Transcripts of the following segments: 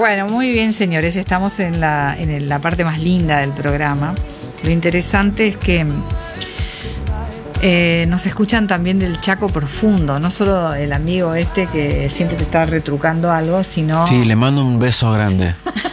Bueno, muy bien, señores. Estamos en la parte más linda del programa. Lo interesante es que nos escuchan también del Chaco profundo. No solo el amigo que siempre te está retrucando algo, sino... Sí, le mando un beso grande.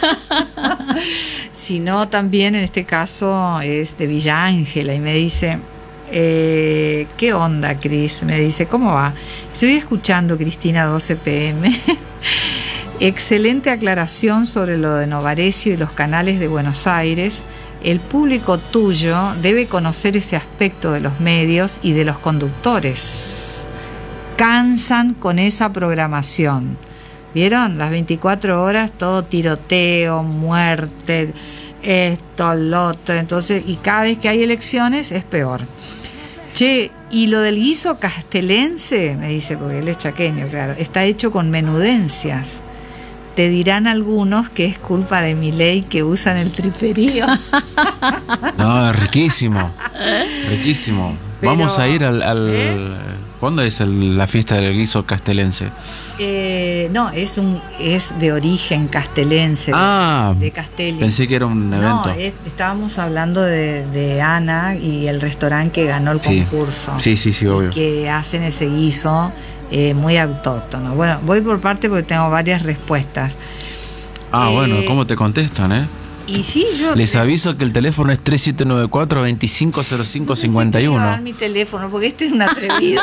Sino también, en este caso, es de Villa Ángela y me dice... ¿qué onda, Cris? Me dice, ¿cómo va? Estoy escuchando Cristina 12 PM. Excelente aclaración sobre lo de Novarecio y los canales de Buenos Aires. El público tuyo debe conocer ese aspecto de los medios y de los conductores. Cansan con esa programación. ¿Vieron? Las 24 horas, todo tiroteo, muerte, esto, lo otro. Entonces, y cada vez que hay elecciones es peor. Che, y lo del guiso castelense, me dice, porque él es chaqueño, claro, está hecho con menudencias. Te dirán algunos que es culpa de Milei que usan el triperío. No, es riquísimo. Riquísimo. Pero, vamos a ir al ¿cuándo es la fiesta del guiso castelense? No, es de origen castelense, de Castelli. Pensé que era un evento. No, estábamos hablando de Ana y el restaurante que ganó el concurso. Sí, obvio. Que hacen ese guiso muy autóctono. Bueno, voy por parte porque tengo varias respuestas. Bueno, ¿cómo te contestan, Y sí, yo... Les aviso que el teléfono es 3794-250551. No sé si quiero dar mi teléfono, porque este es un atrevido.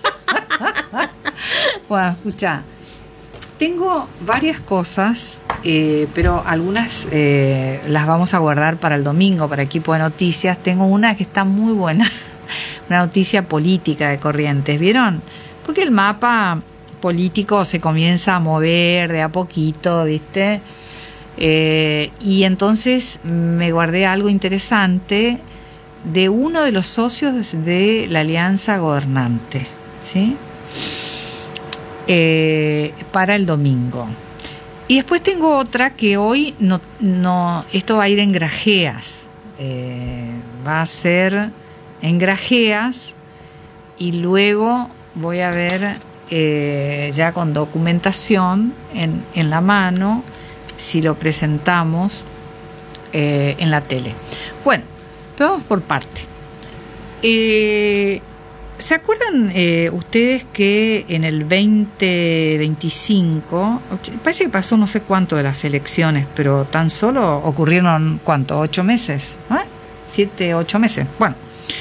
Bueno, escucha, tengo varias cosas, pero algunas las vamos a guardar para el domingo, para Equipo de Noticias. Tengo una que está muy buena, una noticia política de Corrientes, ¿vieron? Porque el mapa político se comienza a mover de a poquito, ¿viste? Y entonces me guardé algo interesante de uno de los socios de la Alianza Gobernante, ¿sí? Para el domingo. Y después tengo otra que hoy no esto va a ir en Grajeas, va a ser en Grajeas y luego voy a ver ya con documentación en la mano si lo presentamos en la tele. Bueno, pero vamos por parte. ¿Se acuerdan ustedes que en el 2025, parece que pasó no sé cuánto de las elecciones, pero tan solo ocurrieron, ¿cuánto? 8 meses, ¿no? 7, 8 meses. Bueno,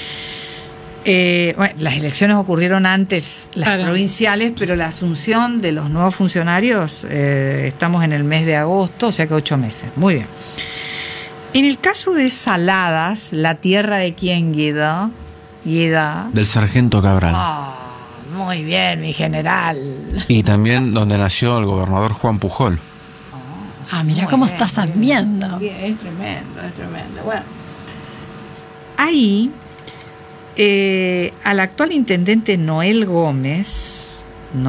las elecciones ocurrieron antes, las provinciales, pero la asunción de los nuevos funcionarios estamos en el mes de agosto, o sea que 8 meses. Muy bien. En el caso de Saladas, la tierra de quién, Guido? Del sargento Cabral. Muy bien, mi general. Y también donde nació el gobernador Juan Pujol. Mira cómo estás sabiendo. Es tremendo. Bueno, ahí al actual intendente Noel Gómez.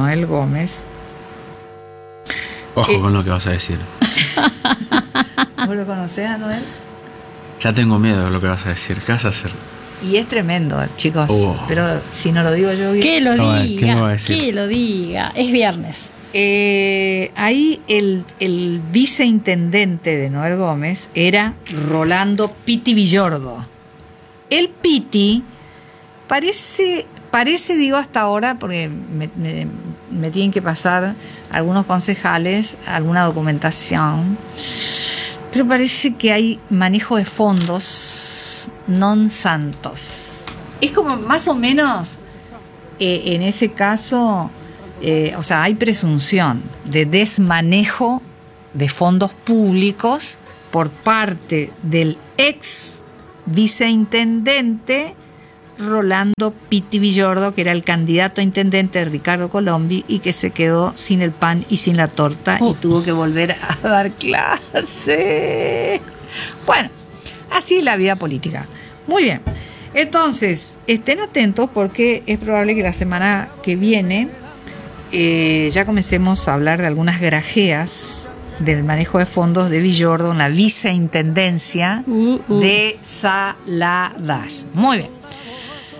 Ojo con lo que vas a decir. ¿Vos lo conocés a Noel? Ya tengo miedo de lo que vas a decir. ¿Qué vas a hacer? Y es tremendo, chicos. Pero si no lo digo yo... Que lo diga. ¿Qué me va a decir? Que lo diga. Es viernes. Ahí el viceintendente de Noel Gómez era Rolando Piti Villordo. El Piti parece, digo hasta ahora, porque me tienen que pasar algunos concejales, alguna documentación, pero parece que hay manejo de fondos non santos. Es como más o menos en ese caso, o sea, hay presunción de desmanejo de fondos públicos por parte del ex viceintendente Rolando Piti Villordo, que era el candidato a intendente de Ricardo Colombi y que se quedó sin el pan y sin la torta y tuvo que volver a dar clase. Bueno, así es la vida política. Muy bien. Entonces, estén atentos porque es probable que la semana que viene ya comencemos a hablar de algunas grajeas del manejo de fondos de Villordo en la viceintendencia de Saladas. Muy bien.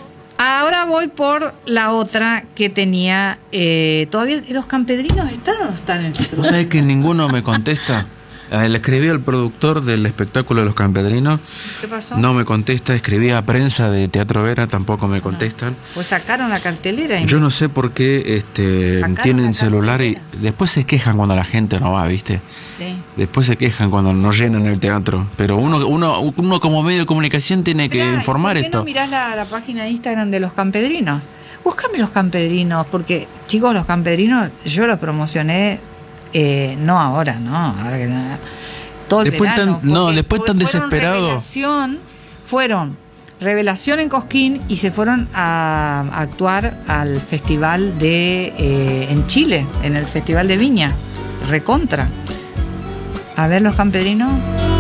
Ahora voy por la otra que tenía. ¿Todavía los campedrinos están o no están en el celular? ¿Vos sabés que ninguno me contesta? Le escribí al productor del espectáculo de los campedrinos. ¿Qué pasó? No me contesta. Escribí a prensa de Teatro Vera, tampoco me contestan. Pues sacaron la cartelera. Yo no sé por qué tienen la celular y cartelera. después se quejan cuando la gente no va, ¿viste? Sí. Después se quejan cuando no llenan el teatro. Pero uno como medio de comunicación tiene que Mirá, informar ¿por qué esto. no mirás la página de Instagram de los campedrinos? Búscame los campedrinos, porque, chicos, los campedrinos yo los promocioné, no ahora, ¿no? Ahora que nada. Todo el Después verano, después tan desesperado. Fueron revelación en Cosquín y se fueron a actuar al festival en Chile, en el Festival de Viña. Recontra. A ver los campedrinos.